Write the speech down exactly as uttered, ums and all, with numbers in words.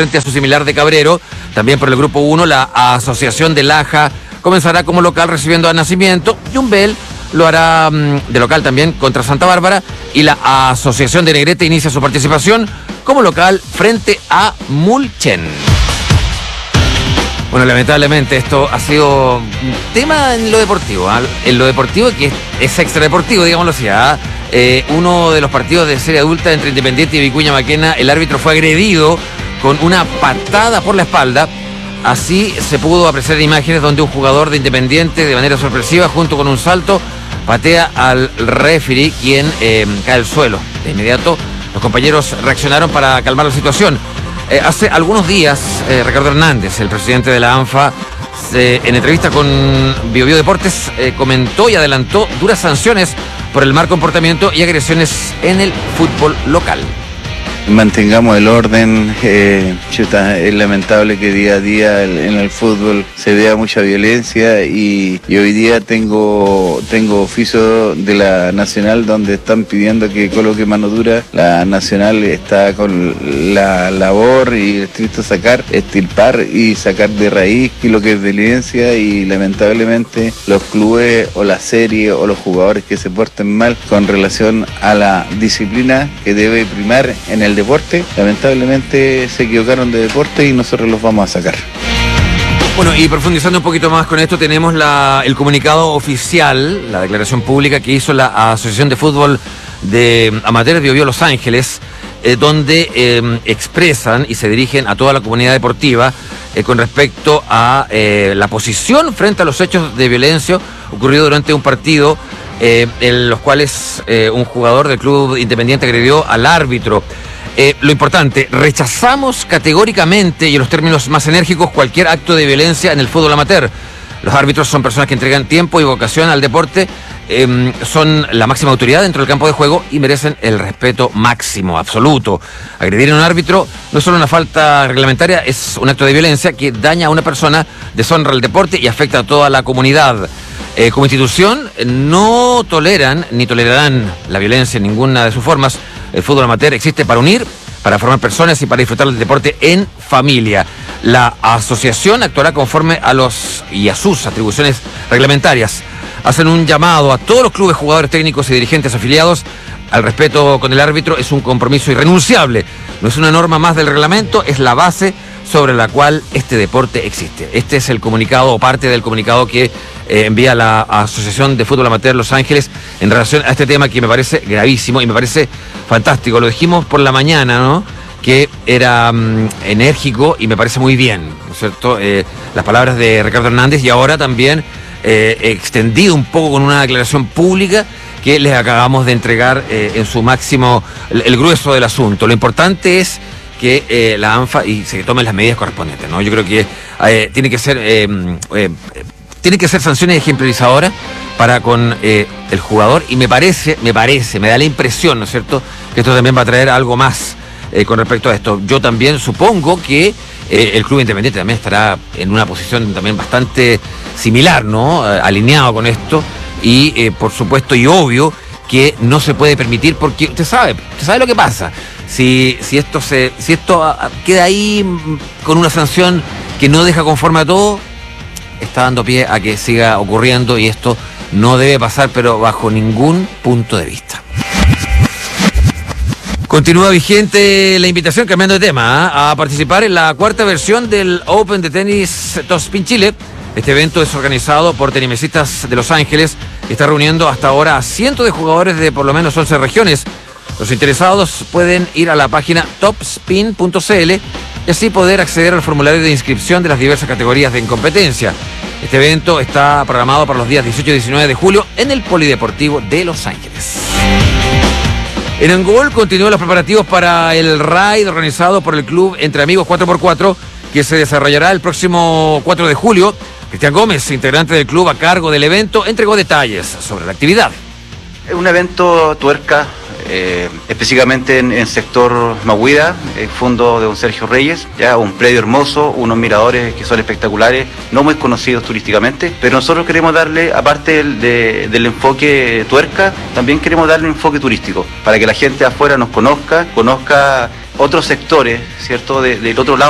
frente a su similar de Cabrero. También por el grupo uno, la Asociación de Laja comenzará como local recibiendo a Nacimiento. Yumbel lo hará um, de local también contra Santa Bárbara. Y la Asociación de Negrete inicia su participación como local frente a Mulchen. Bueno, lamentablemente esto ha sido un tema en lo deportivo, ¿eh? En lo deportivo que es, es extradeportivo, digámoslo así, ¿eh? Eh, uno de los partidos de serie adulta entre Independiente y Vicuña Maquena, el árbitro fue agredido con una patada por la espalda. Así se pudo apreciar imágenes donde un jugador de Independiente, de manera sorpresiva, junto con un salto, patea al referee, quien eh, cae al suelo. De inmediato, los compañeros reaccionaron para calmar la situación. Eh, hace algunos días, eh, Ricardo Hernández, el presidente de la ANFA, se, en entrevista con Bio Bio Deportes, eh, comentó y adelantó duras sanciones por el mal comportamiento y agresiones en el fútbol local. Mantengamos el orden. eh, chuta, es lamentable que día a día el, en el fútbol se vea mucha violencia y, y hoy día tengo tengo oficio de la Nacional donde están pidiendo que coloque mano dura. La Nacional está con la labor y el estricto sacar, estirpar y sacar de raíz lo que es violencia, y lamentablemente los clubes o la serie o los jugadores que se porten mal con relación a la disciplina que debe primar en el deporte, lamentablemente se equivocaron de deporte y nosotros los vamos a sacar. Bueno, y profundizando un poquito más con esto, tenemos la, el comunicado oficial, la declaración pública que hizo la Asociación de Fútbol de Amateurs Bio Bio Los Ángeles, eh, donde eh, expresan y se dirigen a toda la comunidad deportiva eh, con respecto a eh, la posición frente a los hechos de violencia ocurridos durante un partido eh, en los cuales eh, un jugador del club Independiente agredió al árbitro. Eh, lo importante, rechazamos categóricamente y en los términos más enérgicos cualquier acto de violencia en el fútbol amateur. Los árbitros son personas que entregan tiempo y vocación al deporte, eh, son la máxima autoridad dentro del campo de juego y merecen el respeto máximo, absoluto. Agredir a un árbitro no es solo una falta reglamentaria, es un acto de violencia que daña a una persona, deshonra el deporte y afecta a toda la comunidad. Eh, como institución, no toleran ni tolerarán la violencia en ninguna de sus formas. El fútbol amateur existe para unir, para formar personas y para disfrutar del deporte en familia. La asociación actuará conforme a los y a sus atribuciones reglamentarias. Hacen un llamado a todos los clubes, jugadores, técnicos y dirigentes afiliados al respeto con el árbitro. Es un compromiso irrenunciable. No es una norma más del reglamento, es la base sobre la cual este deporte existe. Este es el comunicado o parte del comunicado que eh, envía la Asociación de Fútbol Amateur Los Ángeles en relación a este tema que me parece gravísimo y me parece fantástico. Lo dijimos por la mañana, ¿no? Que era um, enérgico y me parece muy bien, ¿no es cierto? Eh, las palabras de Ricardo Hernández, y ahora también eh, extendido un poco con una declaración pública que les acabamos de entregar eh, en su máximo, el, el grueso del asunto. Lo importante es que eh, la ANFA y se tomen las medidas correspondientes, ¿no? Yo creo que eh, tiene que ser eh, eh, tiene que ser sanciones ejemplarizadoras para con eh, el jugador, y me parece, me parece, me da la impresión, ¿no es cierto?, que esto también va a traer algo más eh, con respecto a esto. Yo también supongo que eh, el Club Independiente también estará en una posición también bastante similar, ¿no?, eh, alineado con esto, y eh, por supuesto y obvio que no se puede permitir, porque usted sabe, usted sabe lo que pasa. Si, si esto se, si esto queda ahí con una sanción que no deja conforme a todo, está dando pie a que siga ocurriendo, y esto no debe pasar, pero bajo ningún punto de vista. Continúa vigente la invitación, cambiando de tema, ¿eh? a participar en la cuarta versión del Open de tenis Top Spin Chile. Este evento es organizado por tenimesistas de Los Ángeles y está reuniendo hasta ahora a cientos de jugadores de por lo menos once regiones. Los interesados pueden ir a la página top spin punto c l y así poder acceder al formulario de inscripción de las diversas categorías de competencia. Este evento está programado para los días dieciocho y diecinueve de julio en el Polideportivo de Los Ángeles. En Angol continúan los preparativos para el raid organizado por el Club Entre Amigos cuatro por cuatro, que se desarrollará el próximo cuatro de julio. Cristian Gómez, integrante del club a cargo del evento, entregó detalles sobre la actividad. Es un evento tuerca, eh, específicamente en el sector Mahuida, el fondo de don Sergio Reyes, ya un predio hermoso, unos miradores que son espectaculares, no muy conocidos turísticamente, pero nosotros queremos darle, aparte del, de, del enfoque tuerca, también queremos darle un enfoque turístico, para que la gente de afuera nos conozca, conozca otros sectores, ¿cierto?, de, del otro lado